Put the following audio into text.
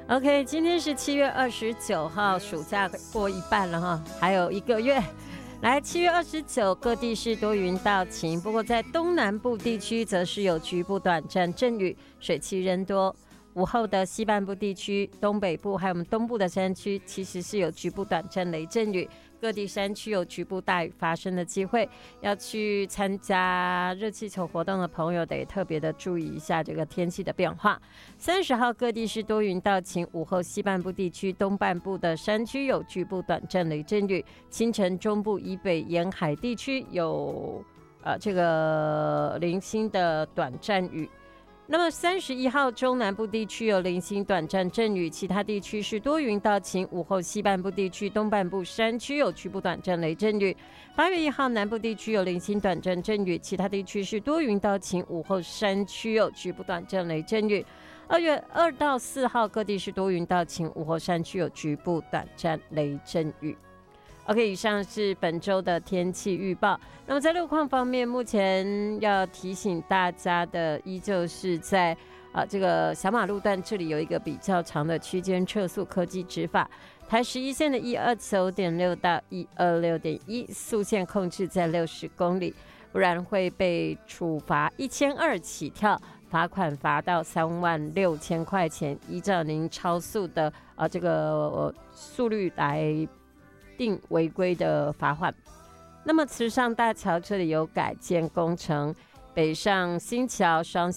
OK， 今天是7月29号，暑假过一半了哈，还有1个月。来，7月29，各地是多云到晴，不过在东南部地区则是有局部短暂阵雨，水汽仍多。午后的西半部地区、东北部还有我们东部的山区，其实是有局部短暂雷阵雨，各地山区有局部大雨发生的机会。要去参加热气球活动的朋友，得特别的注意一下这个天气的变化。30号各地是多云到晴，午后西半部地区、东半部的山区有局部短暂雷阵雨，清晨中部以北沿海地区有这个零星的短暂雨。那么31号中南部地区有零星短暂阵雨，其他地区是多云到晴，午后西半部地区、东半部山区有局部短暂雷阵雨。8月1号南部地区有零星短暂阵雨，其他地区是多云到晴，午后山区有局部短暂雷阵雨。2月2到4号各地是多云到晴，午后山区有局部短暂雷阵雨。OK， 以上是本周的天气预报。那么在路况方面，目前要提醒大家的依旧是在这个小马路段，这里有一个比较长的区间测速科技执法，台11线的129.6到126.1速限控制在60公里，不然会被处罚1200起跳，罚款罚到36000块钱，依照您超速的这个速率来定违规的罚款。那么慈上大桥这里有改建工程，北上新桥双